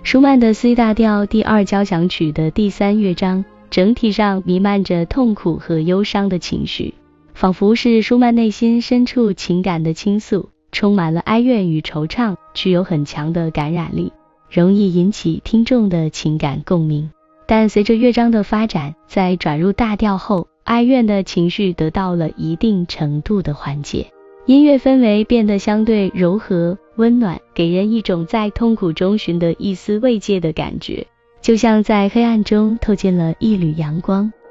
舒曼的 C 大调第二交响曲的第三乐章，整体上弥漫着痛苦和忧伤的情绪，仿佛是舒曼内心深处情感的倾诉，充满了哀怨与惆怅，具有很强的感染力，容易引起听众的情感共鸣。但随着乐章的发展，在转入大调后，哀怨的情绪得到了一定程度的缓解，音乐氛围变得相对柔和温暖，给人一种在痛苦中寻得一丝慰藉的感觉，就像在黑暗中透进了一缕阳光，